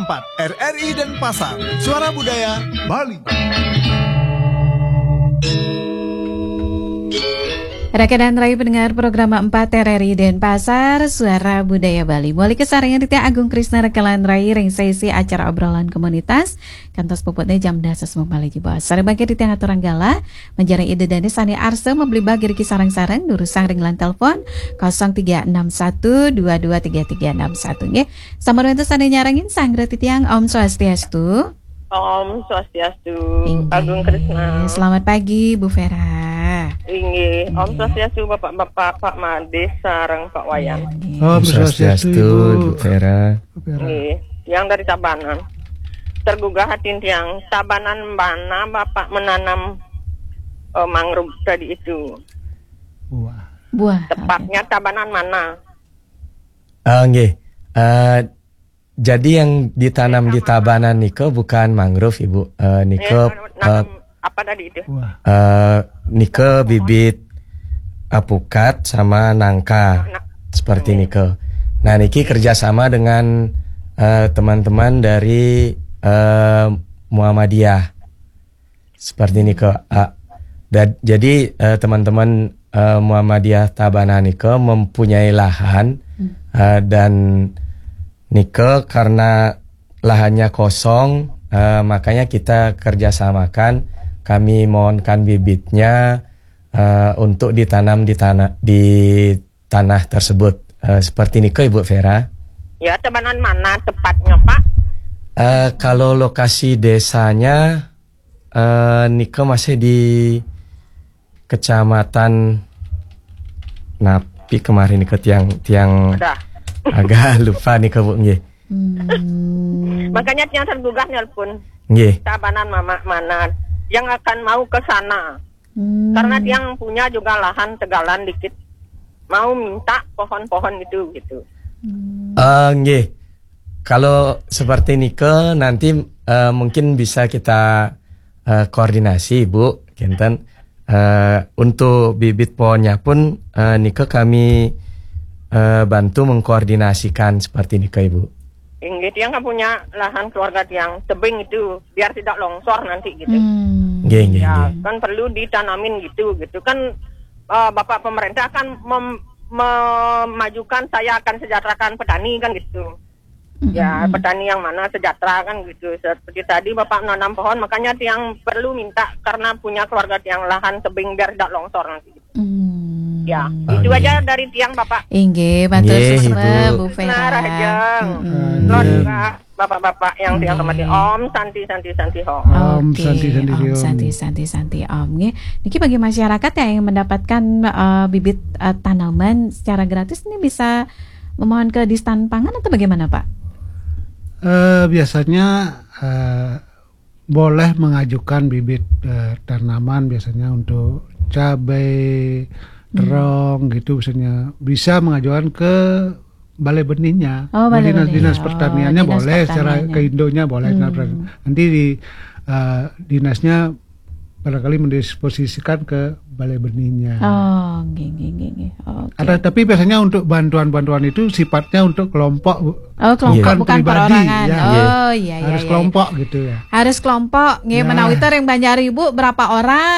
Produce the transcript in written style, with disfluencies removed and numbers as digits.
4 RRI Denpasar, Suara Budaya Bali. Rekan dan Rai pendengar program 4 RRI Denpasar, Suara Budaya Bali. Mulai kesarangan Titi Agung Krisna Rekalan Rai ring sesi acara obrolan komunitas. Kantos puputnya jam dasar membalik jiba. Sare bagi di tengah Turanggala, menjarang ide dan Sani Arse membeli bagi Riki sarang-sarang durusang ringlan telepon 0361223361 nggih. Sampun wonten Sani nyarangin sanggra titiang Om Swastiastu. Om Swastiastu. Agung Krisna. Selamat pagi Bu Vera. Inggih, Om Swastiastu Bapak-bapak, Pak Mades sareng Pak Wayan. Om Swastiastu Bu Vera. Inggih, yang dari Tabanan. Tergugah hati tiang Tabanan mana Bapak menanam mangrove tadi itu. Buah. Tepatnya Tabanan mana? Nggih. Jadi yang ditanam di Tabanan niko bukan mangrove Ibu. Niko apa tadi itu? niko bibit apukat sama nangka. Seperti niko. Nah, niki kerjasama dengan teman-teman dari Muhammadiyah. Seperti niko. Jadi teman-teman Muhammadiyah Tabanan niko mempunyai lahan dan niko karena lahannya kosong, makanya kita kerjasamakan. Kami mohonkan bibitnya untuk ditanam di tanah tersebut. Seperti niko Ibu Vera. Ya, Tabanan mana tepatnya Pak? Kalau lokasi desanya niko masih di Kecamatan Napi kemarin niko tiang agak lupa niko Bu nggih. Makanya tiang tergugah nelpon. Nggih. Tabanan mana yang akan mau ke sana. Karena tiang punya juga lahan tegalan dikit. Mau minta pohon-pohon gitu. Nggih. Kalau seperti niko nanti mungkin bisa kita koordinasi Bu. Kinten untuk bibit pohonnya pun niko kami bantu mengkoordinasikan seperti niko Ibu. Inggih, tiang kan punya lahan keluarga tiang tebing itu biar tidak longsor nanti gitu. Nggih. Kan perlu ditanamin gitu kan. Bapak pemerintah kan memajukan saya akan sejahterakan petani kan gitu. Ya, petani yang mana sejahtera kan gitu. Seperti tadi Bapak menanam pohon, makanya tiang perlu minta karena punya keluarga tiang lahan tebing biar tidak longsor nanti gitu. Ya, itu aja dari tiang Bapak. Inggih, bantu semua Bu Vera. Nah, Rajeng. Bapak-bapak yang tiang sama Om Santi Om. Santi Om nggih. Niki bagi masyarakat yang mendapatkan bibit tanaman secara gratis ini bisa memohon ke Distan Pangan atau bagaimana Pak? Biasanya boleh mengajukan bibit tanaman biasanya untuk cabai, terong gitu misalnya. Bisa mengajukan ke Balai Benihnya. Dinas Pertaniannya boleh, secara ke Indonya boleh. Nanti di dinasnya barangkali mendisposisikan ke Balai Benihnya. Gini. Ada, tapi biasanya untuk bantuan-bantuan itu sifatnya untuk kelompok, bukan pribadi. perorangan. Harus kelompok gitu ya. Harus kelompok. Nggih, menawi teh yang Banjar Ibu berapa orang?